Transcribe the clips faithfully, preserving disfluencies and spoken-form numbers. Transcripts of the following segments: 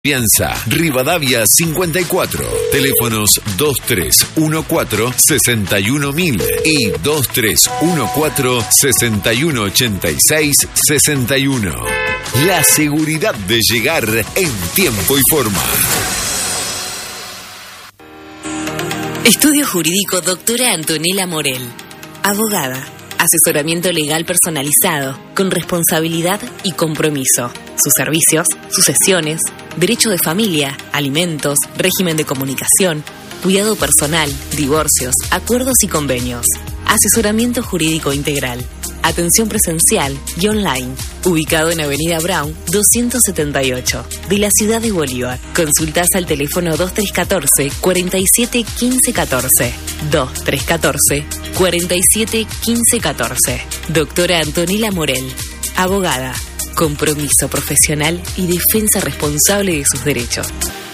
Piensa, Rivadavia cincuenta y cuatro, teléfonos dos tres uno cuatro, seis uno mil y dos tres uno cuatro, seis uno ocho seis, seis uno. La seguridad de llegar en tiempo y forma. Estudio Jurídico Doctora Antonella Morel, abogada. Asesoramiento legal personalizado, con responsabilidad y compromiso. Sus servicios, sucesiones, derecho de familia, alimentos, régimen de comunicación, cuidado personal, divorcios, acuerdos y convenios. Asesoramiento jurídico integral. Atención presencial y online. Ubicado en Avenida Brown doscientos setenta y ocho, de la ciudad de Bolívar. Consultas al teléfono dos tres uno cuatro, cuatro siete uno cinco uno cuatro. dos tres uno cuatro, cuatro siete uno cinco uno cuatro. Doctora Antonella Morel, abogada. Compromiso profesional y defensa responsable de sus derechos.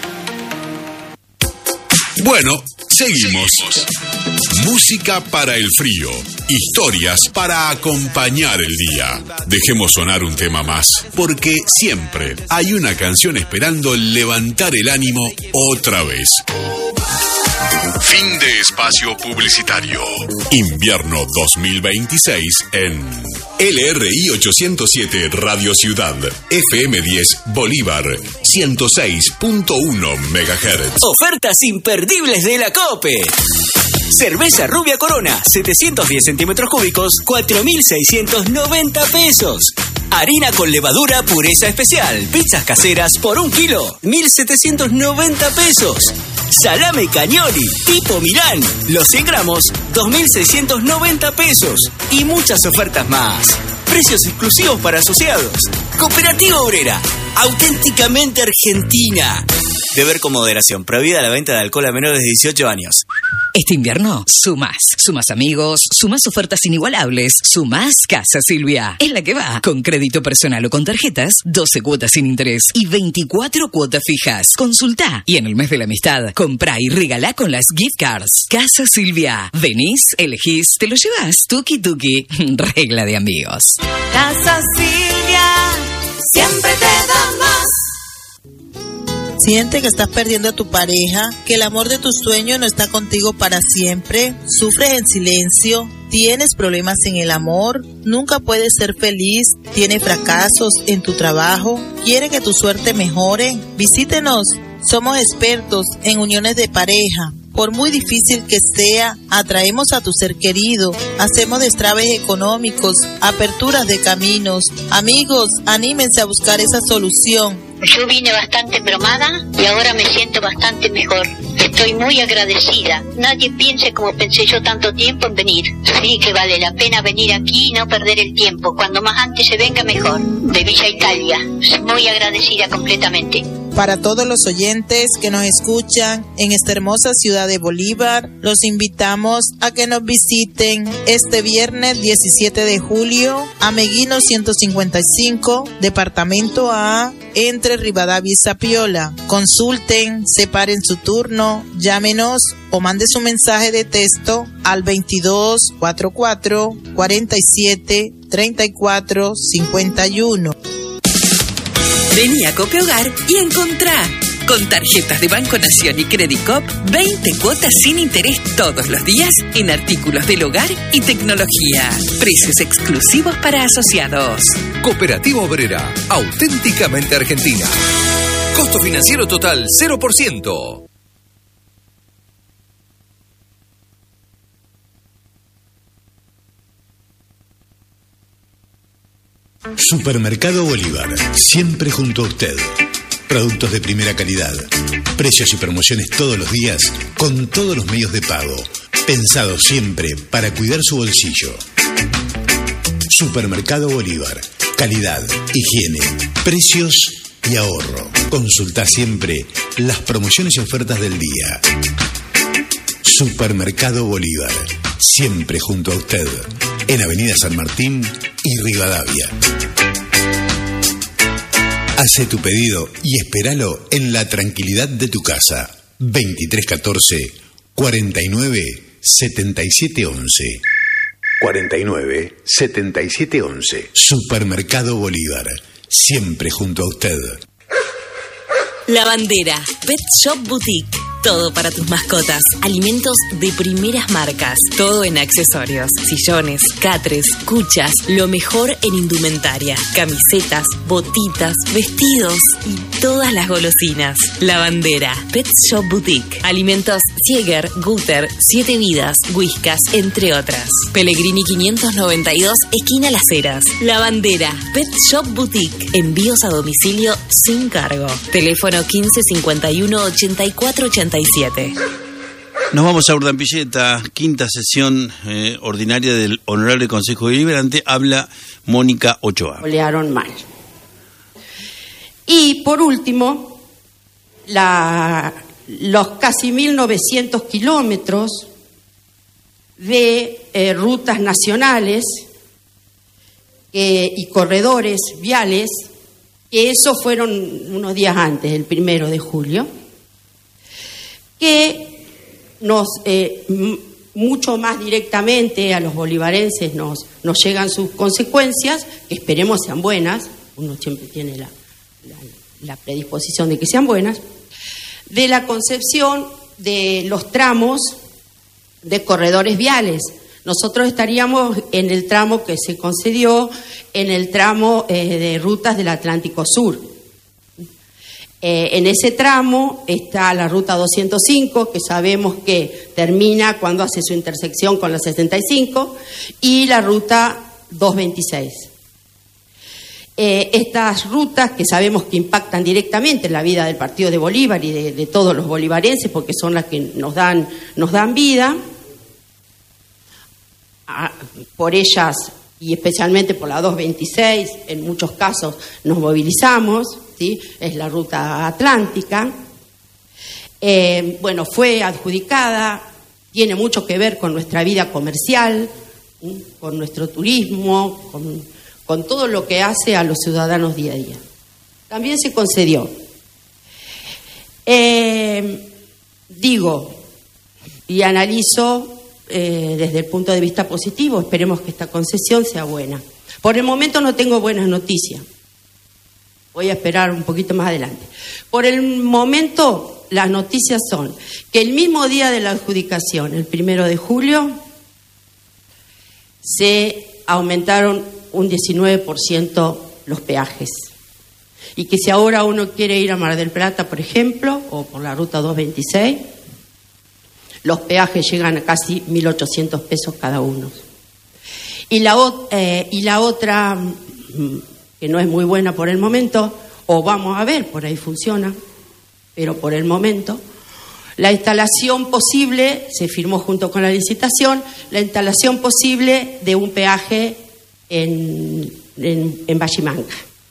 Bueno, seguimos. Música para el frío. Historias para acompañar el día. Dejemos sonar un tema más, porque siempre hay una canción esperando levantar el ánimo otra vez. Fin de espacio publicitario. Invierno dos mil veintiséis en L R I ochocientos siete Radio Ciudad, F M diez Bolívar, ciento seis punto uno megahertz. Ofertas imperdibles de la COPE. Cerveza Rubia Corona, setecientos diez centímetros cúbicos, cuatro mil seiscientos noventa pesos. Harina con levadura pureza especial, pizzas caseras por un kilo, mil setecientos noventa pesos. Salame Cagnoli, tipo Milán, los cien gramos, dos mil seiscientos noventa pesos. Y muchas ofertas más. Precios exclusivos para asociados. Cooperativa Obrera, auténticamente argentina. Beber con moderación, prohibida la venta de alcohol a menores de dieciocho años. Este invierno, sumás, sumás amigos, sumás ofertas inigualables, sumás Casa Silvia. Es la que va. Con crédito personal o con tarjetas, doce cuotas sin interés y veinticuatro cuotas fijas. Consultá. Y en el mes de la amistad, comprá y regalá con las gift cards. Casa Silvia. Venís, elegís, te lo llevas. Tuki tuki. Regla de amigos. Casa Silvia, siempre te da más. Siente que estás perdiendo a tu pareja, que el amor de tus sueños no está contigo para siempre, sufres en silencio, tienes problemas en el amor, nunca puedes ser feliz, tienes fracasos en tu trabajo, quiere que tu suerte mejore. Visítenos, somos expertos en uniones de pareja. Por muy difícil que sea, atraemos a tu ser querido, hacemos destraves económicos, aperturas de caminos. Amigos, anímense a buscar esa solución. Yo vine bastante bromada y ahora me siento bastante mejor. Estoy muy agradecida. Nadie piense como pensé yo tanto tiempo en venir. Sí que vale la pena venir aquí y no perder el tiempo. Cuando más antes se venga mejor. De Villa Italia. Muy agradecida completamente. Para todos los oyentes que nos escuchan en esta hermosa ciudad de Bolívar, los invitamos a que nos visiten este viernes diecisiete de julio a Meguino ciento cincuenta y cinco, Departamento A, entre Rivadavia y Zapiola. Consulten, separen su turno, llámenos o mande su mensaje de texto al veintidós cuarenta y cuatro, cuarenta y siete, treinta y cuatro, cincuenta y uno. Vení a Cope Hogar y encontrá, con tarjetas de Banco Nación y Credicop, veinte cuotas sin interés todos los días en artículos del hogar y tecnología. Precios exclusivos para asociados. Cooperativa Obrera, auténticamente argentina. Costo financiero total cero por ciento. Supermercado Bolívar, siempre junto a usted. Productos de primera calidad, precios y promociones todos los días, con todos los medios de pago, pensados siempre para cuidar su bolsillo. Supermercado Bolívar, calidad, higiene, precios y ahorro. Consulta siempre las promociones y ofertas del día. Supermercado Bolívar, siempre junto a usted, en Avenida San Martín y Rivadavia. Hace tu pedido y espéralo en la tranquilidad de tu casa. veintitrés catorce, cuarenta y nueve, setenta y siete once. cuarenta y nueve, setenta y siete once. Supermercado Bolívar, siempre junto a usted. Lavandera, Pet Shop Boutique. Todo para tus mascotas. Alimentos de primeras marcas. Todo en accesorios. Sillones, catres, cuchas. Lo mejor en indumentaria. Camisetas, botitas, vestidos y todas las golosinas. Lavandera, Pet Shop Boutique. Alimentos Sieger, Guter, Siete Vidas, Whiskas, entre otras. Pellegrini quinientos noventa y dos, esquina Las Heras. Lavandera, Pet Shop Boutique. Envíos a domicilio sin cargo. Teléfono quince cincuenta y uno, ochenta y cuatro ochenta y siete. Nos vamos a Urdampilleta, quinta sesión eh, ordinaria del Honorable Consejo Deliberante. Habla Mónica Ochoa. Olearon mal. Y por último, la, los casi mil novecientos kilómetros de eh, rutas nacionales eh, y corredores viales, que eso fueron unos días antes, el primero de julio, que nos eh, m- mucho más directamente a los bolivarenses nos, nos llegan sus consecuencias, que esperemos sean buenas, uno siempre tiene la, la, la predisposición de que sean buenas, de la concepción de los tramos de corredores viales. Nosotros estaríamos en el tramo que se concedió, en el tramo eh, de rutas del Atlántico Sur. Eh, en ese tramo está la ruta doscientos cinco, que sabemos que termina cuando hace su intersección con la sesenta y cinco, y la ruta doscientos veintiséis. Eh, estas rutas que sabemos que impactan directamente en la vida del Partido de Bolívar y de, de todos los bolivarenses, porque son las que nos dan, nos dan vida, a, por ellas y especialmente por la doscientos veintiséis, en muchos casos nos movilizamos, ¿sí? Es la ruta atlántica. Eh, bueno, fue adjudicada, tiene mucho que ver con nuestra vida comercial, ¿sí? Con nuestro turismo, con, con todo lo que hace a los ciudadanos día a día. También se concedió. Eh, digo y analizo eh, desde el punto de vista positivo, esperemos que esta concesión sea buena. Por el momento no tengo buenas noticias. Voy a esperar un poquito más adelante. Por el momento, las noticias son que el mismo día de la adjudicación, el primero de julio, se aumentaron un diecinueve por ciento los peajes. Y que si ahora uno quiere ir a Mar del Plata, por ejemplo, o por la ruta doscientos veintiséis, los peajes llegan a casi mil ochocientos pesos cada uno. Y la, eh, y la otra, que no es muy buena por el momento, o vamos a ver, por ahí funciona, pero por el momento, la instalación posible, se firmó junto con la licitación, la instalación posible de un peaje en, en, en Bachimanca.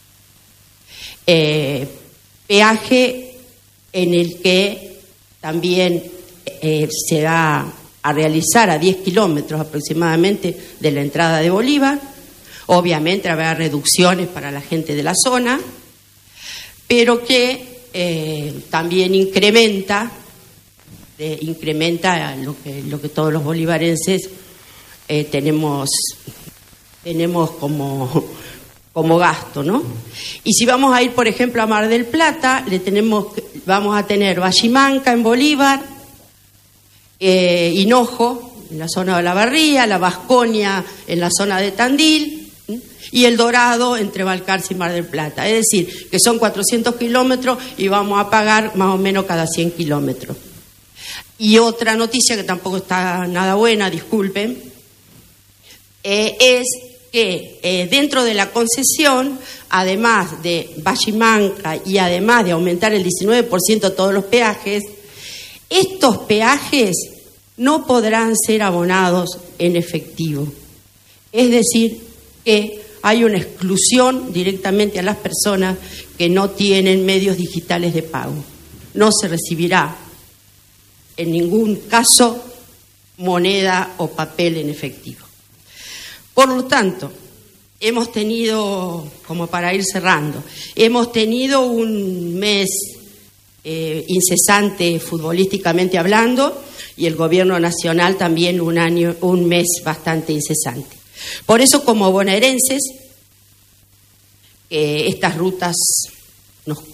Eh, peaje en el que también eh, se va a realizar a diez kilómetros aproximadamente de la entrada de Bolívar. Obviamente habrá reducciones para la gente de la zona, pero que eh, también incrementa, eh, incrementa lo que, lo que todos los bolivarenses eh, tenemos, tenemos como, como gasto, ¿no? Y si vamos a ir, por ejemplo, a Mar del Plata, le tenemos, vamos a tener Bachimanca en Bolívar, eh, Hinojo en la zona de La Barría, La Vasconia en la zona de Tandil, ¿sí? Y El Dorado entre Balcarce y Mar del Plata. Es decir, que son cuatrocientos kilómetros y vamos a pagar más o menos cada cien kilómetros. Y otra noticia que tampoco está nada buena, disculpen, eh, es que eh, dentro de la concesión, además de Bachimanca y además de aumentar el diecinueve por ciento todos los peajes, estos peajes no podrán ser abonados en efectivo. Es decir, que hay una exclusión directamente a las personas que no tienen medios digitales de pago. No se recibirá en ningún caso moneda o papel en efectivo. Por lo tanto, hemos tenido, como para ir cerrando, hemos tenido un mes eh, incesante futbolísticamente hablando, y el gobierno nacional también un año, un mes bastante incesante. Por eso, como bonaerenses, eh, estas rutas nos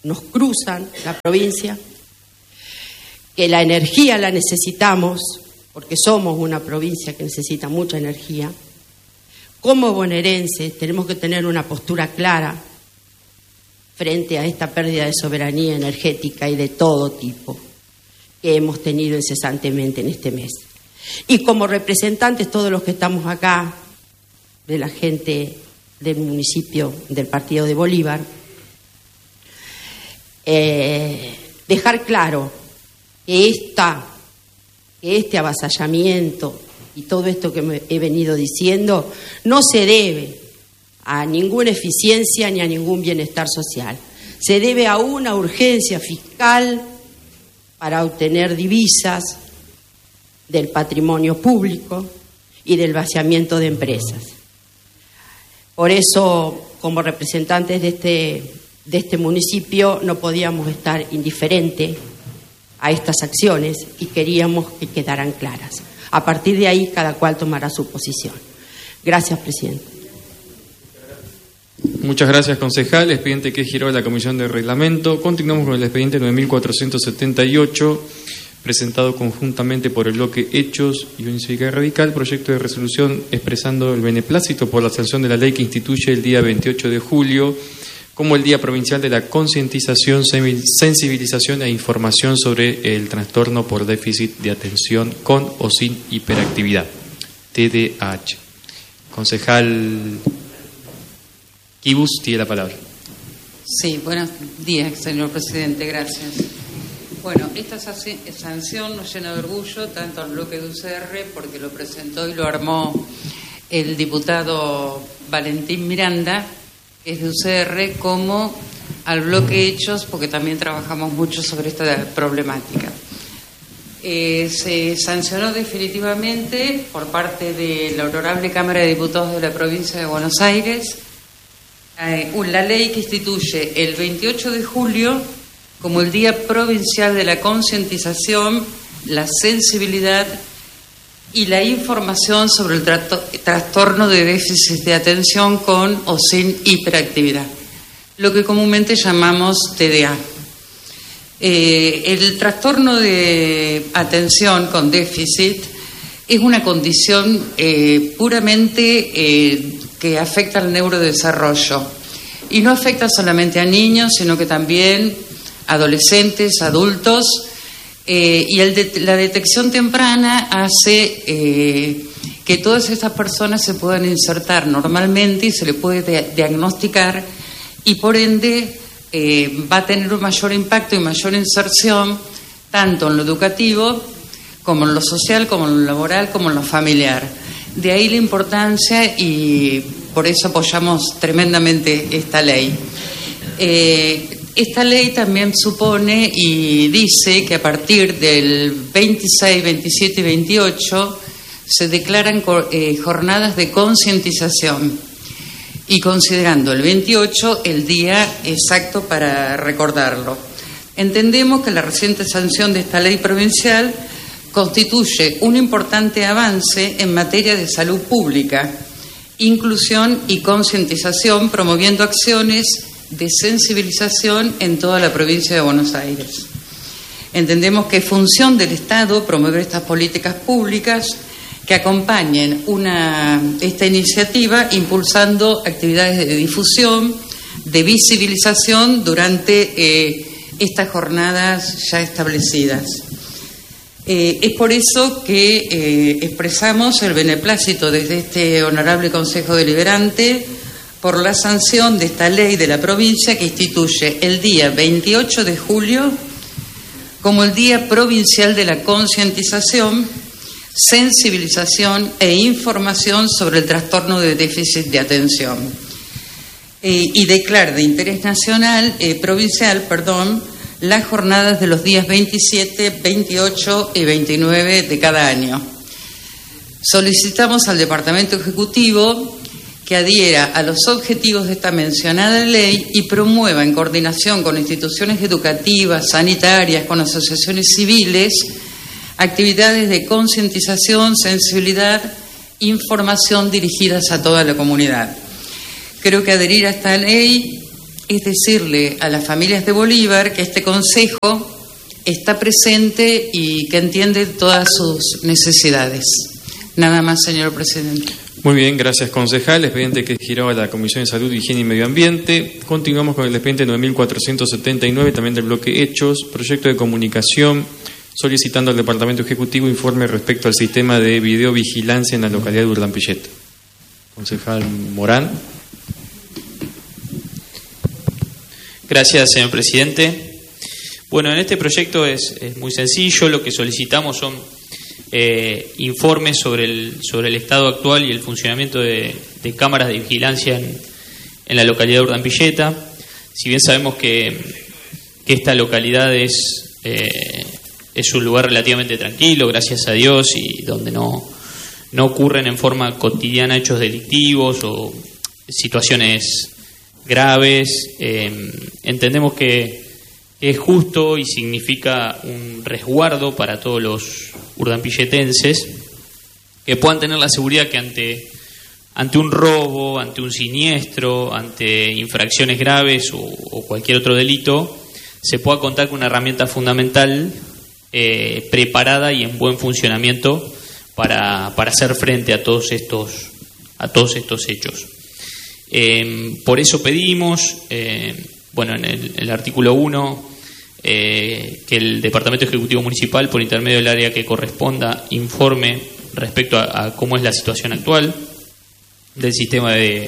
nos cruzan la provincia, que la energía la necesitamos, porque somos una provincia que necesita mucha energía. Como bonaerenses tenemos que tener una postura clara frente a esta pérdida de soberanía energética y de todo tipo que hemos tenido incesantemente en este mes. Y como representantes, todos los que estamos acá, de la gente del municipio del partido de Bolívar, eh, dejar claro que, esta, que este avasallamiento y todo esto que me he venido diciendo no se debe a ninguna eficiencia ni a ningún bienestar social. Se debe a una urgencia fiscal para obtener divisas del patrimonio público y del vaciamiento de empresas. Por eso, como representantes de este, de este municipio, no podíamos estar indiferentes a estas acciones y queríamos que quedaran claras. A partir de ahí, cada cual tomará su posición. Gracias, presidente. Muchas gracias, concejal. Expediente que giró la Comisión de Reglamento. Continuamos con el expediente nueve mil cuatrocientos setenta y ocho, presentado conjuntamente por el bloque Hechos y Unión Cívica Radical, proyecto de resolución expresando el beneplácito por la sanción de la ley que instituye el día veintiocho de julio como el Día Provincial de la Concientización, Sensibilización e Información sobre el Trastorno por Déficit de Atención con o sin Hiperactividad, T D A H. Concejal Kibus tiene la palabra. Sí, buenos días, señor presidente, gracias. Bueno, esta sanción nos llena de orgullo tanto al bloque de U C R, porque lo presentó y lo armó el diputado Valentín Miranda, que es de U C R, como al bloque Hechos, porque también trabajamos mucho sobre esta problemática. Eh, se sancionó definitivamente por parte de la Honorable Cámara de Diputados de la Provincia de Buenos Aires eh, la ley que instituye el veintiocho de julio como el Día Provincial de la Concientización, la Sensibilidad y la Información sobre el trastorno de déficit de atención con o sin hiperactividad, lo que comúnmente llamamos T D A. Eh, el trastorno de atención con déficit es una condición eh, puramente eh, que afecta al neurodesarrollo y no afecta solamente a niños, sino que también adolescentes, adultos, eh, y el de, la detección temprana hace eh, que todas estas personas se puedan insertar normalmente y se le puede de, diagnosticar y por ende eh, va a tener un mayor impacto y mayor inserción tanto en lo educativo como en lo social, como en lo laboral, como en lo familiar. De ahí la importancia y por eso apoyamos tremendamente esta ley. Eh, Esta ley también supone y dice que a partir del veintiséis, veintisiete y veintiocho se declaran eh, jornadas de concientización y considerando el veintiocho el día exacto para recordarlo. Entendemos que la reciente sanción de esta ley provincial constituye un importante avance en materia de salud pública, inclusión y concientización, promoviendo acciones de sensibilización en toda la provincia de Buenos Aires. Entendemos que es función del Estado promover estas políticas públicas que acompañen una, esta iniciativa impulsando actividades de difusión, de visibilización durante eh, estas jornadas ya establecidas. Eh, es por eso que eh, expresamos el beneplácito desde este honorable Consejo Deliberante por la sanción de esta ley de la provincia que instituye el día veintiocho de julio como el Día Provincial de la Concientización, Sensibilización e Información sobre el Trastorno de Déficit de Atención. Eh, y declara de interés nacional, eh, provincial, perdón, las jornadas de los días veintisiete, veintiocho y veintinueve de cada año. Solicitamos al Departamento Ejecutivo que adhiera a los objetivos de esta mencionada ley y promueva en coordinación con instituciones educativas, sanitarias, con asociaciones civiles, actividades de concientización, sensibilidad, información dirigidas a toda la comunidad. Creo que adherir a esta ley es decirle a las familias de Bolívar que este consejo está presente y que entiende todas sus necesidades. Nada más, señor presidente. Muy bien, gracias, concejal. El expediente que giraba a la Comisión de Salud, Higiene y Medio Ambiente. Continuamos con el expediente nueve mil cuatrocientos setenta y nueve, también del bloque Hechos, proyecto de comunicación, solicitando al Departamento Ejecutivo informe respecto al sistema de videovigilancia en la localidad de Urdampilleta. Concejal Morán. Gracias, señor presidente. Bueno, en este proyecto es, es muy sencillo. Lo que solicitamos son eh, informes sobre el, sobre el estado actual y el funcionamiento de, de cámaras de vigilancia en, en la localidad de Urdampilleta. Si bien sabemos que, que esta localidad es, eh, es un lugar relativamente tranquilo, gracias a Dios, y donde no, no ocurren en forma cotidiana hechos delictivos o situaciones graves, eh, entendemos que es justo y significa un resguardo para todos los urdampilletenses que puedan tener la seguridad que ante, ante un robo, ante un siniestro, ante infracciones graves o, o cualquier otro delito, se pueda contar con una herramienta fundamental eh, preparada y en buen funcionamiento para, para hacer frente a todos estos, a todos estos hechos. Eh, por eso pedimos, eh, bueno, en el, el artículo uno, eh, que el Departamento Ejecutivo Municipal, por intermedio del área que corresponda, informe respecto a, a cómo es la situación actual del sistema de,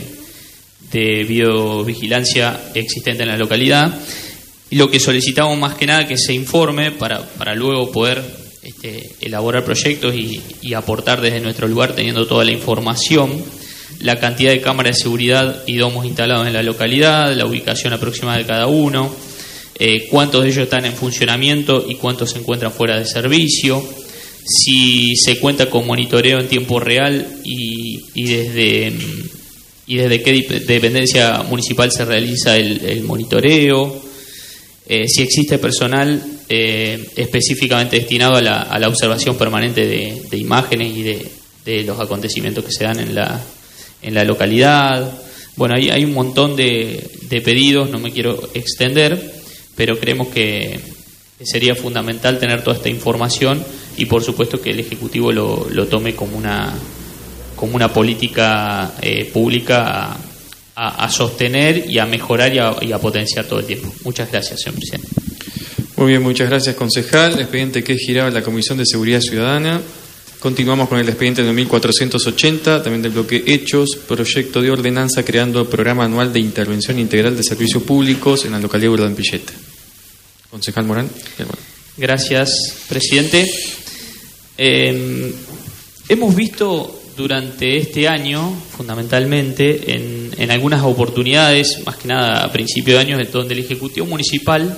de videovigilancia existente en la localidad. Y lo que solicitamos más que nada que se informe para, para luego poder este, elaborar proyectos y, y aportar desde nuestro lugar, teniendo toda la información, la cantidad de cámaras de seguridad y domos instalados en la localidad, la ubicación aproximada de cada uno, eh, cuántos de ellos están en funcionamiento y cuántos se encuentran fuera de servicio, si se cuenta con monitoreo en tiempo real y, y desde y desde qué dependencia municipal se realiza el, el monitoreo, eh, si existe personal eh, específicamente destinado a la, a la observación permanente de, de imágenes y de, de los acontecimientos que se dan en la en la localidad. Bueno, hay, hay un montón de, de pedidos, no me quiero extender, pero creemos que sería fundamental tener toda esta información y por supuesto que el Ejecutivo lo, lo tome como una, como una política eh, pública a, a, a sostener y a mejorar y a, y a potenciar todo el tiempo. Muchas gracias, señor presidente. Muy bien, muchas gracias, concejal. Expediente que giraba la Comisión de Seguridad Ciudadana. Continuamos con el expediente nueve mil cuatrocientos ochenta, también del bloque Hechos, proyecto de ordenanza creando el programa anual de intervención integral de servicios públicos en la localidad de Urdampilleta. Concejal Morán. Gracias, presidente. Eh, hemos visto durante este año, fundamentalmente, en, en algunas oportunidades, más que nada a principios de año, donde el Ejecutivo Municipal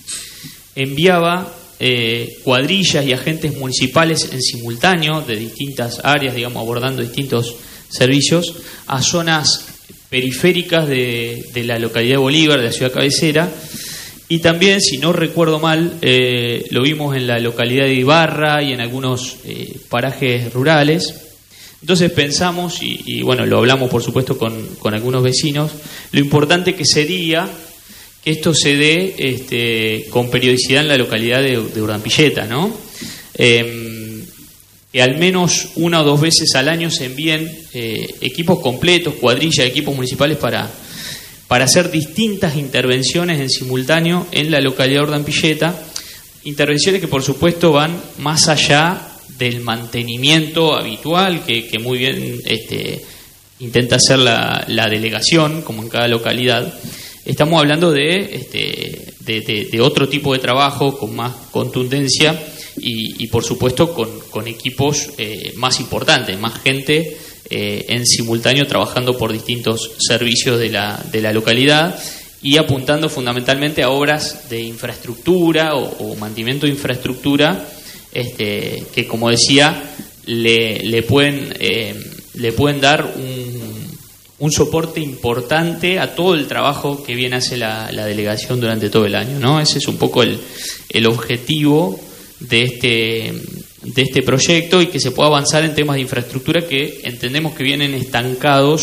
enviaba Eh, cuadrillas y agentes municipales en simultáneo de distintas áreas, digamos, abordando distintos servicios a zonas periféricas de, de la localidad de Bolívar, de la ciudad cabecera, y también, si no recuerdo mal, eh, lo vimos en la localidad de Ibarra y en algunos eh, parajes rurales. Entonces pensamos, y, y bueno, lo hablamos por supuesto con, con algunos vecinos, lo importante que sería que esto se dé este, con periodicidad en la localidad de, de Urdampilleta, ¿no? Eh, que al menos una o dos veces al año se envíen eh, equipos completos, cuadrillas, equipos municipales para, para hacer distintas intervenciones en simultáneo en la localidad de Urdampilleta, intervenciones que por supuesto van más allá del mantenimiento habitual que, que muy bien este, intenta hacer la, la delegación, como en cada localidad. Estamos hablando de, este, de, de, de otro tipo de trabajo con más contundencia y, y por supuesto con, con equipos eh, más importantes, más gente eh, en simultáneo trabajando por distintos servicios de la, de la localidad y apuntando fundamentalmente a obras de infraestructura o, o mantenimiento de infraestructura este, que, como decía, le, le, pueden, eh, le pueden dar un un soporte importante a todo el trabajo que bien hace la, la delegación durante todo el año, ¿no? Ese es un poco el, el objetivo de este, de este proyecto y que se pueda avanzar en temas de infraestructura que entendemos que vienen estancados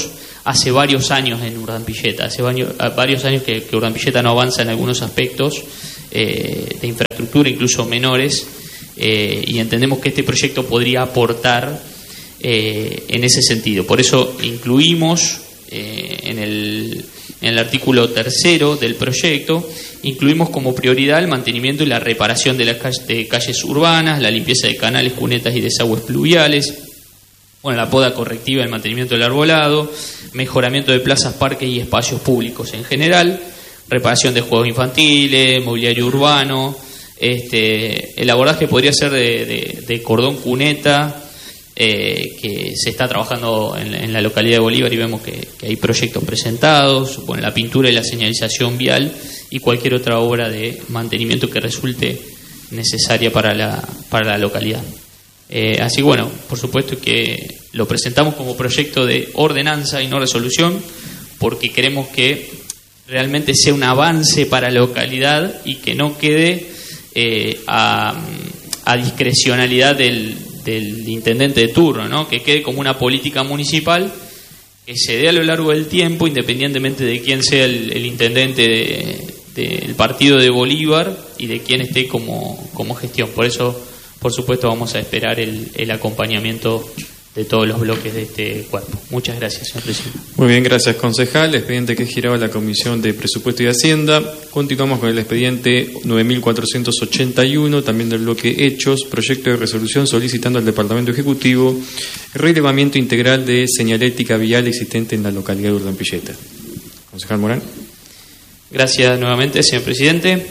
hace varios años en Urdampilleta, hace varios, varios años que, que Urdampilleta no avanza en algunos aspectos eh, de infraestructura, incluso menores, eh, y entendemos que este proyecto podría aportar eh, en ese sentido. Por eso incluimos eh, en el... En el artículo tercero del proyecto, incluimos como prioridad el mantenimiento y la reparación de las calles, de calles urbanas, la limpieza de canales, cunetas y desagües pluviales, bueno, la poda correctiva y el mantenimiento del arbolado, mejoramiento de plazas, parques y espacios públicos en general, reparación de juegos infantiles, mobiliario urbano, este, el abordaje podría ser de, de, de cordón cuneta, Eh, que se está trabajando en la, en la localidad de Bolívar y vemos que, que hay proyectos presentados, bueno, la pintura y la señalización vial y cualquier otra obra de mantenimiento que resulte necesaria para la, para la localidad. Eh, así bueno, por supuesto que lo presentamos como proyecto de ordenanza y no resolución, porque queremos que realmente sea un avance para la localidad y que no quede eh, a, a discrecionalidad del del intendente de turno, ¿no? Que quede como una política municipal que se dé a lo largo del tiempo, independientemente de quién sea el, el intendente de, del partido de Bolívar y de quién esté como, como gestión. Por eso, por supuesto, vamos a esperar el, el acompañamiento de todos los bloques de este cuerpo. Muchas gracias, señor presidente. Muy bien, gracias, concejal. El expediente que giraba la Comisión de Presupuesto y Hacienda. Continuamos con el expediente nueve mil cuatrocientos ochenta y uno, también del bloque Hechos, proyecto de resolución solicitando al Departamento Ejecutivo relevamiento integral de señalética vial existente en la localidad de Urdampilleta. Concejal Morán. Gracias nuevamente, señor presidente.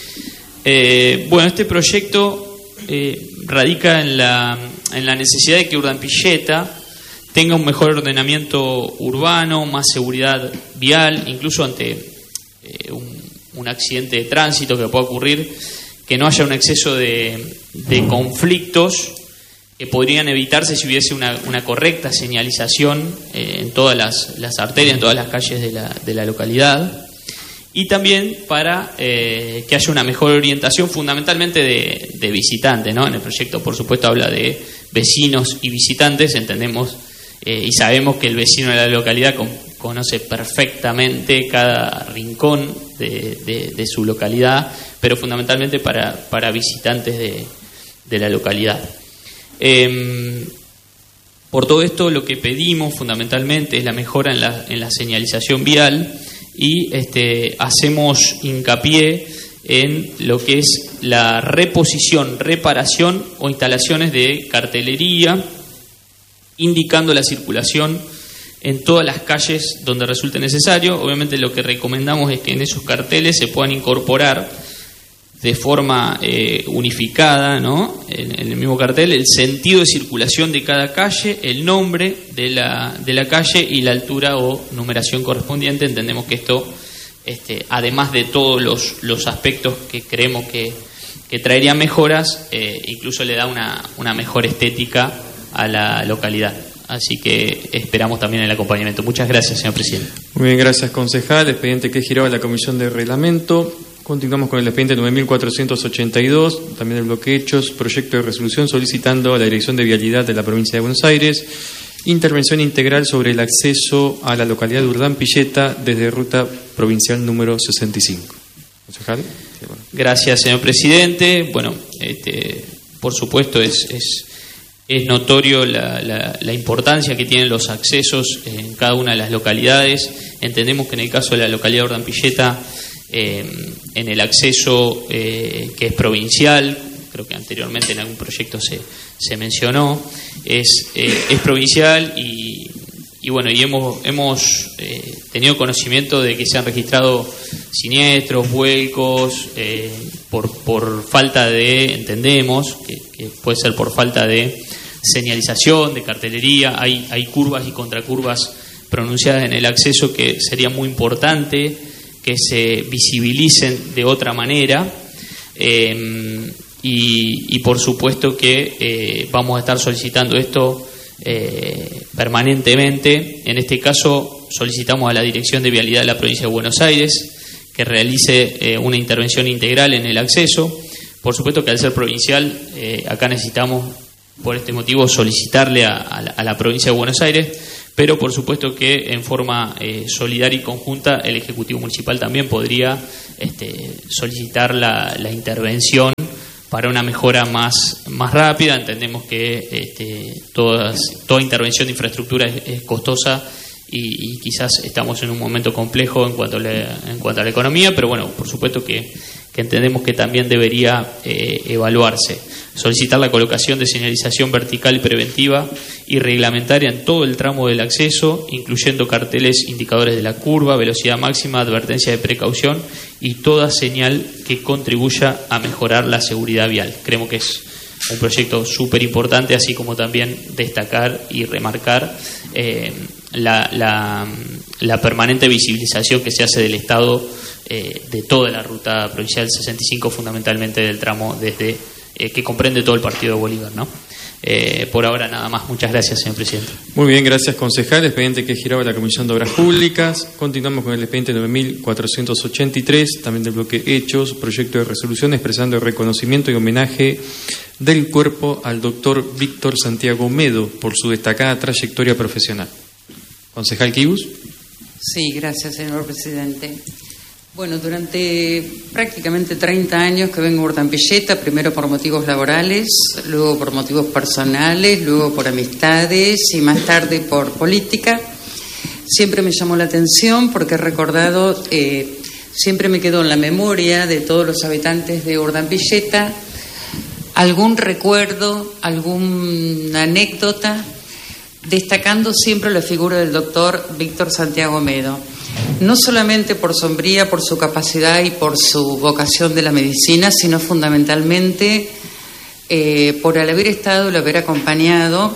Eh, bueno, este proyecto eh, radica en la, en la necesidad de que Urdampilleta tenga un mejor ordenamiento urbano, más seguridad vial, incluso ante eh, un, un accidente de tránsito que pueda ocurrir, que no haya un exceso de, de conflictos que podrían evitarse si hubiese una, una correcta señalización eh, en todas las, las arterias, en todas las calles de la, de la localidad. Y también para eh, que haya una mejor orientación fundamentalmente de, de visitantes, ¿no? En el proyecto, por supuesto, habla de vecinos y visitantes, entendemos eh, y sabemos que el vecino de la localidad con, conoce perfectamente cada rincón de, de, de su localidad, pero fundamentalmente para, para visitantes de, de la localidad. Eh, por todo esto, lo que pedimos fundamentalmente es la mejora en la, en la señalización vial, y este, hacemos hincapié en lo que es la reposición, reparación o instalaciones de cartelería, indicando la circulación en todas las calles donde resulte necesario. Obviamente lo que recomendamos es que en esos carteles se puedan incorporar de forma eh, unificada, ¿no? En, en el mismo cartel, el sentido de circulación de cada calle, el nombre de la, de la calle y la altura o numeración correspondiente. Entendemos que esto, este, además de todos los, los aspectos que creemos que, que traerían mejoras, eh, incluso le da una, una mejor estética a la localidad. Así que esperamos también el acompañamiento. Muchas gracias, señor presidente. Muy bien, gracias, concejal. Expediente que giraba la Comisión de Reglamento. Continuamos con el expediente nueve mil cuatrocientos ochenta y dos, también del bloque Hechos, proyecto de resolución solicitando a la Dirección de Vialidad de la Provincia de Buenos Aires intervención integral sobre el acceso a la localidad de Urdampilleta desde ruta provincial número sesenta y cinco. Concejal. Sí, bueno. Gracias, señor presidente. Bueno, este, por supuesto es, es, es notorio la, la, la importancia que tienen los accesos en cada una de las localidades. Entendemos que en el caso de la localidad de Urdampilleta, Eh, en el acceso eh, que es provincial, creo que anteriormente en algún proyecto se, se mencionó, es, eh, es provincial y, y bueno, y hemos, hemos eh, tenido conocimiento de que se han registrado siniestros, vuelcos, eh, por, por falta de, entendemos, que, que puede ser por falta de señalización, de cartelería, hay, hay curvas y contracurvas pronunciadas en el acceso que sería muy importante que se visibilicen de otra manera eh, y, y por supuesto que eh, vamos a estar solicitando esto eh, permanentemente. En este caso solicitamos a la Dirección de Vialidad de la Provincia de Buenos Aires que realice eh, una intervención integral en el acceso. Por supuesto que al ser provincial eh, acá necesitamos por este motivo solicitarle a, a, la, a la Provincia de Buenos Aires, pero por supuesto que en forma eh, solidaria y conjunta el Ejecutivo Municipal también podría este, solicitar la, la intervención para una mejora más, más rápida. Entendemos que este, todas, toda intervención de infraestructura es, es costosa y, y quizás estamos en un momento complejo en cuanto a la, en cuanto a la economía, pero bueno, por supuesto que, que entendemos que también debería eh, evaluarse. Solicitar la colocación de señalización vertical y preventiva y reglamentaria en todo el tramo del acceso, incluyendo carteles indicadores de la curva, velocidad máxima, advertencia de precaución y toda señal que contribuya a mejorar la seguridad vial. Creemos que es un proyecto súper importante, así como también destacar y remarcar eh, la, la, la permanente visibilización que se hace del Estado eh, de toda la ruta provincial sesenta y cinco, fundamentalmente del tramo desde eh, que comprende todo el partido de Bolívar, ¿no? Eh, por ahora nada más. Muchas gracias, señor presidente. Muy bien, gracias, concejal. Expediente que giraba la Comisión de Obras Públicas. Continuamos con el expediente nueve mil cuatrocientos ochenta y tres, también del bloque Hechos, proyecto de resolución expresando el reconocimiento y homenaje del cuerpo al doctor Víctor Santiago Medo por su destacada trayectoria profesional. Concejal Kibus. Sí, gracias, señor presidente. Bueno, durante prácticamente treinta años que vengo a Urdampilleta, primero por motivos laborales, luego por motivos personales, luego por amistades y más tarde por política. Siempre me llamó la atención porque he recordado, eh, siempre me quedó en la memoria de todos los habitantes de Urdampilleta algún recuerdo, alguna anécdota, destacando siempre la figura del doctor Víctor Santiago Medo. No solamente por su hombría, por su capacidad y por su vocación de la medicina, sino fundamentalmente eh, por el haber estado, el haber acompañado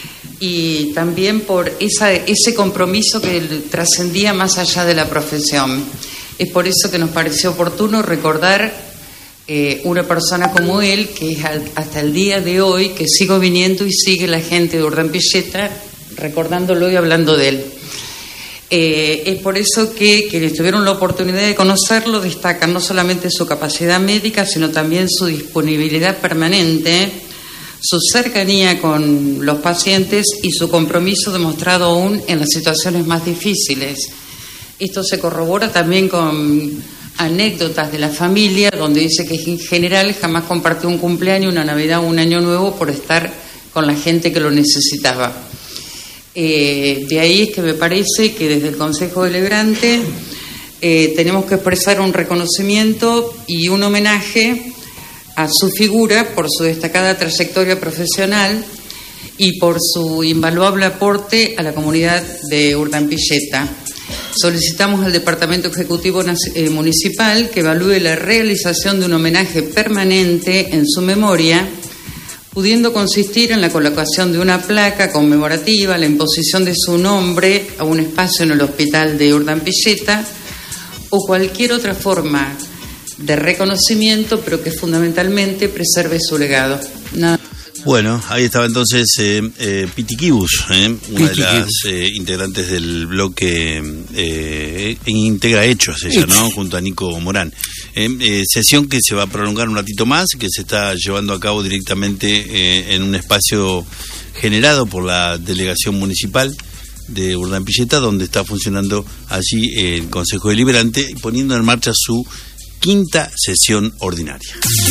y también por esa, ese compromiso que trascendía más allá de la profesión. Es por eso que nos pareció oportuno recordar eh, una persona como él, que es al, hasta el día de hoy, que sigo viniendo y sigue la gente de Urdampilleta recordándolo y hablando de él. Eh, es por eso que quienes tuvieron la oportunidad de conocerlo destacan no solamente su capacidad médica, sino también su disponibilidad permanente, su cercanía con los pacientes y su compromiso demostrado aún en las situaciones más difíciles. Esto se corrobora también con anécdotas de la familia, donde dice que en general jamás compartió un cumpleaños, una Navidad o un Año Nuevo por estar con la gente que lo necesitaba. Eh, de ahí es que me parece que desde el Consejo Deliberante eh, tenemos que expresar un reconocimiento y un homenaje a su figura por su destacada trayectoria profesional y por su invaluable aporte a la comunidad de Urdampilleta. Solicitamos al Departamento Ejecutivo eh, Municipal que evalúe la realización de un homenaje permanente en su memoria, pudiendo consistir en la colocación de una placa conmemorativa, la imposición de su nombre a un espacio en el hospital de Urdampilleta o cualquier otra forma de reconocimiento, pero que fundamentalmente preserve su legado. Nada. Bueno, ahí estaba entonces eh, eh, Piti Kibus, eh, una de las eh, integrantes del bloque eh, Integra Hechos, ella, ¿no? Junto a Nico Morán. Eh, eh, sesión que se va a prolongar un ratito más, que se está llevando a cabo directamente eh, en un espacio generado por la Delegación Municipal de Urdampilleta, donde está funcionando allí el Consejo Deliberante, poniendo en marcha su quinta sesión ordinaria.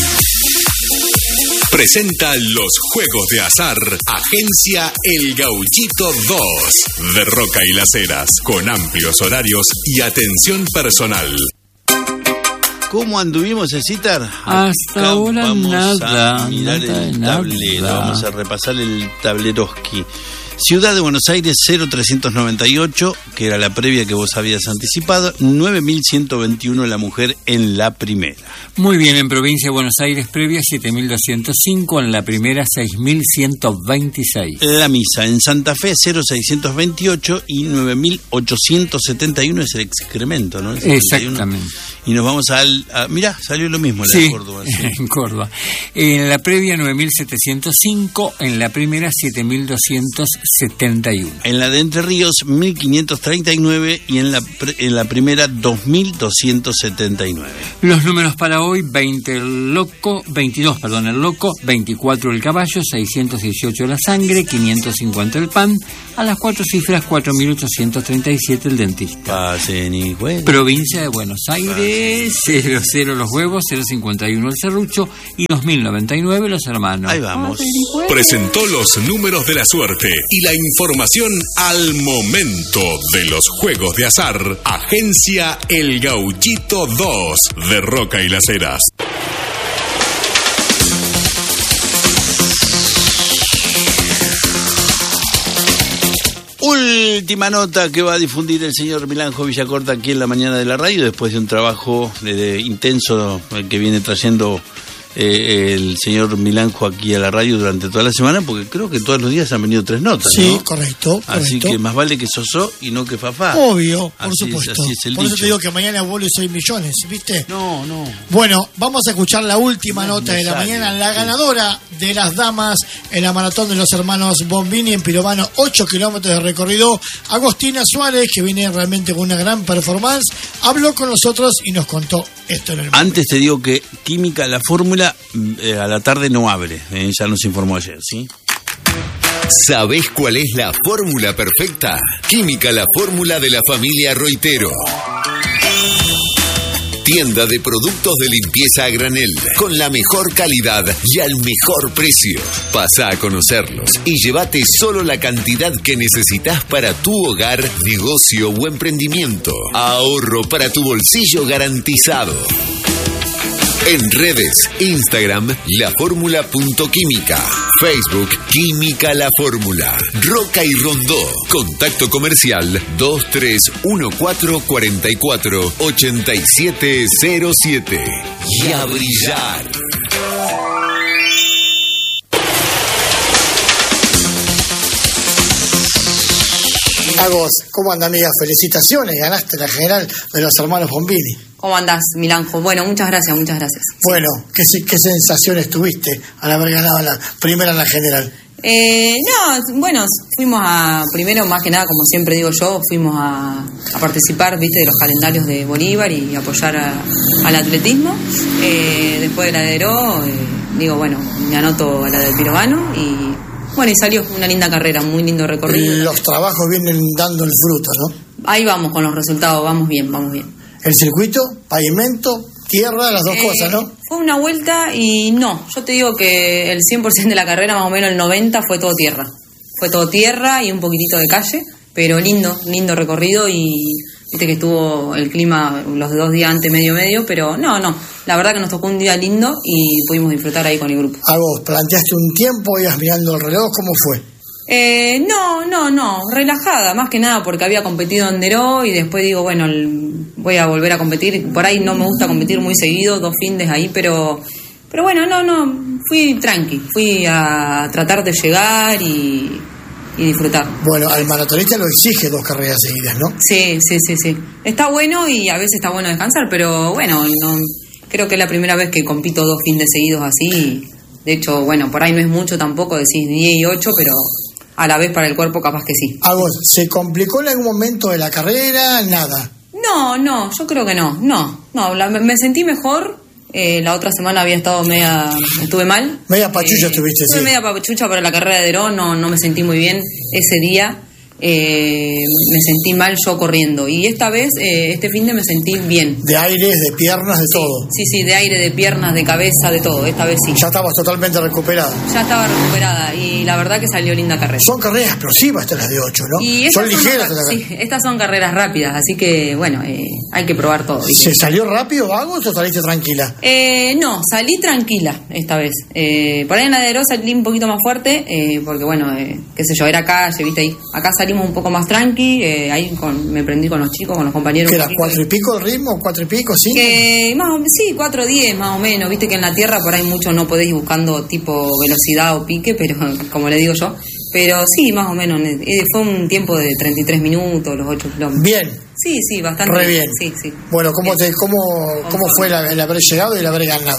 Presenta los juegos de azar Agencia El Gauchito dos de Roca y Las Heras, con amplios horarios y atención personal. ¿Cómo anduvimos, Cecitar? Hasta Acá ahora vamos nada, a mirar nada, el nada. tablero, vamos a repasar el tableroski. Ciudad de Buenos Aires cero trescientos noventa y ocho, que era la previa que vos habías anticipado, nueve mil ciento veintiuno la mujer en la primera. Muy bien, en provincia de Buenos Aires previa siete mil doscientos cinco, en la primera seis mil ciento veintiséis. La misa en Santa Fe cero seiscientos veintiocho y nueve mil ochocientos setenta y uno es el excremento, ¿no? El Exactamente. Y nos vamos al... A, mirá, salió lo mismo la sí, de Córdoba. Sí, en Córdoba. En la previa nueve mil setecientos cinco, en la primera siete mil doscientos setenta y uno. En la de Entre Ríos, mil quinientos treinta y nueve y en la, en la primera, dos mil doscientos setenta y nueve. Los números para hoy: veinte el loco, veintidós, perdón, el loco, veinticuatro el caballo, seiscientos dieciocho la sangre, quinientos cincuenta el pan, a las cuatro cifras, cuatro mil ochocientos treinta y siete el dentista. Pasen y jueguen. Provincia de Buenos Aires, cero cero los huevos, cero cincuenta y uno el serrucho y dos mil noventa y nueve los hermanos. Ahí vamos. Presentó los números de la suerte y la información al momento de los juegos de azar. Agencia El Gauchito dos de Roca y Las Heras. Última nota que va a difundir el señor Milanjo Villacorta aquí en la mañana de la radio, después de un trabajo de, de intenso que viene trayendo eh, el señor Milanjo aquí a la radio durante toda la semana, porque creo que todos los días han venido tres notas, sí, ¿no? correcto, Así correcto. que más vale que sosó y no que fafá. Obvio, por así supuesto. Es, así es el por dicho. eso te digo que mañana vuelo y soy millones, ¿viste? No, no. Bueno, vamos a escuchar la última No, nota no de la sale. mañana, la ganadora de las damas en la maratón de los hermanos Bombini en Piromano, ocho kilómetros de recorrido. Agostina Suárez, que viene realmente con una gran performance, habló con nosotros y nos contó esto en el momento. Antes te digo que Química, la fórmula, eh, a la tarde no abre, eh, ya nos informó ayer, ¿sí? ¿Sabés cuál es la fórmula perfecta? Química, la fórmula de la familia Roitero. Tienda de productos de limpieza a granel, con la mejor calidad y al mejor precio. Pasa a conocerlos y llévate solo la cantidad que necesitas para tu hogar, negocio o emprendimiento. Ahorro para tu bolsillo garantizado. En redes, Instagram, lafórmula.química, Facebook, Química La Fórmula, Roca y Rondó, contacto comercial dos tres uno cuatro cuatro cuatro ocho siete cero siete. Y a brillar. Agos, ¿cómo anda, amiga? Felicitaciones, ganaste la general de los hermanos Bombini. ¿Cómo andás, Milanjo? Bueno, muchas gracias, muchas gracias. Bueno, ¿qué, qué sensaciones tuviste al haber ganado la primera en la general? Eh, no, bueno, fuimos a, primero, más que nada, como siempre digo yo, fuimos a, a participar, viste, de los calendarios de Bolívar y apoyar a, al atletismo. Eh, después de la de Heró, eh, digo, bueno, me anoto a la del Piromano y... Bueno, y salió una linda carrera, muy lindo recorrido. Los trabajos vienen dando el fruto, ¿no? Ahí vamos con los resultados, vamos bien, vamos bien. El circuito, pavimento, tierra, las dos eh, cosas, ¿no? Fue una vuelta y no, yo te digo que el cien por ciento de la carrera, más o menos el noventa por ciento fue todo tierra. Fue todo tierra y un poquitito de calle, pero lindo, lindo recorrido y... Viste que estuvo el clima los dos días antes medio medio, pero no, no, la verdad que nos tocó un día lindo y pudimos disfrutar ahí con el grupo. ¿A vos planteaste un tiempo, ibas mirando el reloj, cómo fue? Eh, no, no, no, relajada, más que nada porque había competido en Deró y después digo, bueno, el, voy a volver a competir, por ahí no me gusta competir muy seguido, dos findes ahí, pero, pero bueno, no, no, fui tranqui, fui a tratar de llegar y... y disfrutar. Bueno, al maratonista lo exige dos carreras seguidas, ¿no? Sí, sí, sí, sí. Está bueno y a veces está bueno descansar, pero bueno, no, creo que es la primera vez que compito dos fines seguidos así. De hecho, bueno, por ahí no es mucho tampoco, decís diez y ocho, pero a la vez para el cuerpo capaz que sí. ¿A vos se complicó en algún momento de la carrera? Nada. No, no, yo creo que no, no, no, la, me sentí mejor. Eh, la otra semana había estado media, estuve mal. Media pachucha eh, estuviste, estuve sí. media pachucha para la carrera de Deró, no, no me sentí muy bien ese día. Eh, me sentí mal yo corriendo y esta vez, eh, este fin de me sentí bien. De aires, de piernas, de sí, todo. Sí, sí, de aire, de piernas, de cabeza, de todo, esta vez sí. Ya estabas totalmente recuperada. Ya estaba recuperada y la verdad que salió linda carrera. Son carreras explosivas estas las de ocho, ¿no? Y son son ligeras. Una, sí, estas son carreras rápidas, así que bueno, eh, hay que probar todo. ¿Viste? ¿Se salió rápido, Vagos, o saliste tranquila? Eh, no, salí tranquila esta vez. Eh, por ahí en la de Deró salí un poquito más fuerte, eh, porque bueno, eh, qué sé yo, era calle, viste ahí. Acá salimos un poco más tranqui. Eh, ahí con, me prendí con los chicos, con los compañeros. ¿Que era cuatro y pico el ritmo? ¿Cuatro y pico? ¿Cinco? Que, más o, sí, cuatro diez más o menos. Viste que en la tierra por ahí mucho no podéis ir buscando tipo velocidad o pique, pero como le digo yo. Pero sí, más o menos. Eh, fue un tiempo de treinta y tres minutos, los ocho kilómetros. Bien. Sí, sí, bastante. Re bien. Sí, sí. Bueno, ¿cómo, te, cómo, cómo fue el, el haber llegado y el haber ganado?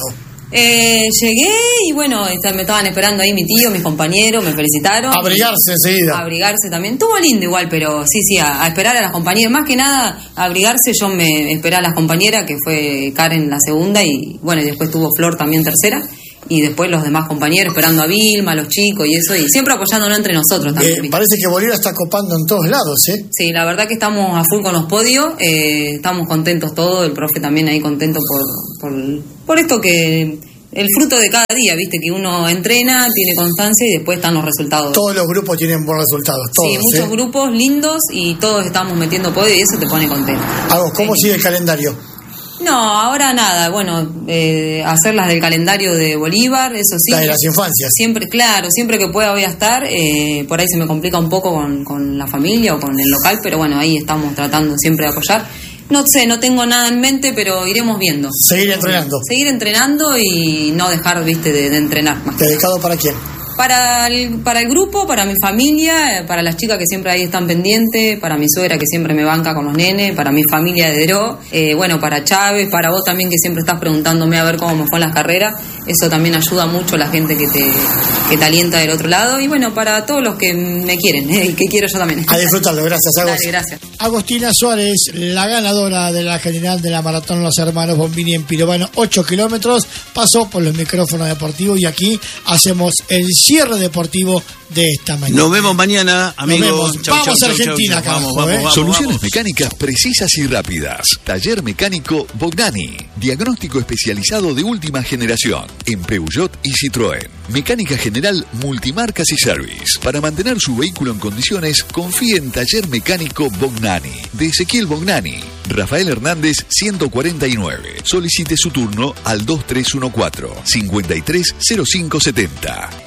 Eh, llegué y bueno, me estaban esperando ahí mi tío, mis compañeros, me felicitaron. Abrigarse enseguida. Abrigarse también. Estuvo lindo igual, pero sí, sí, a, a esperar a las compañeras. Más que nada, a abrigarse, yo me esperé a las compañeras, que fue Karen la segunda y bueno, y después tuvo Flor también tercera. Y después los demás compañeros esperando a Vilma, a los chicos y eso, y siempre apoyándonos entre nosotros también. Eh, parece que Bolívar está copando en todos lados, ¿eh? Sí, la verdad que estamos a full con los podios, eh, estamos contentos todos, el profe también ahí contento por, por, por esto que... el fruto de cada día, viste, que uno entrena, tiene constancia y después están los resultados. Todos los grupos tienen buenos resultados, todos. Sí, muchos ¿eh? grupos lindos y todos estamos metiendo podio y eso te pone contento. Hago, ¿cómo sí. sigue el calendario? No, ahora nada, bueno, eh, hacer las del calendario de Bolívar, eso sí. Las de las infancias. Siempre, claro, siempre que pueda voy a estar, eh, por ahí se me complica un poco con, con la familia o con el local, pero bueno, ahí estamos tratando siempre de apoyar. No sé, no tengo nada en mente, pero iremos viendo. Seguir entrenando. Seguir entrenando y no dejar, viste, de, de entrenar más. ¿Dedicado para quién? Para el, para el grupo, para mi familia, para las chicas que siempre ahí están pendientes, para mi suegra que siempre me banca con los nenes, para mi familia de Dero, eh, bueno, para Chávez, para vos también que siempre estás preguntándome a ver cómo me fue en las carreras, eso también ayuda mucho a la gente que te, que te alienta del otro lado, y bueno, para todos los que me quieren, eh, que quiero yo también. A disfrutarlo, gracias, Agos. Dale, gracias. Agostina Suárez, la ganadora de la general de la Maratón Los Hermanos Bombini en Pirovano, ocho kilómetros, pasó por los micrófonos deportivos y aquí hacemos el cierre deportivo de esta mañana. Nos vemos mañana, amigos. Nos vemos. Chau, vamos chau, a Argentina, chau, chau. carajo, Vamos, vamos, ¿eh? vamos, Soluciones vamos. mecánicas precisas y rápidas. Taller mecánico Bognani. Diagnóstico especializado de última generación en Peugeot y Citroën. Mecánica general multimarcas y service. Para mantener su vehículo en condiciones, confíe en Taller mecánico Bognani. De Ezequiel Bognani. Rafael Hernández ciento cuarenta y nueve. Solicite su turno al dos tres uno cuatro, cinco tres cero cinco siete cero.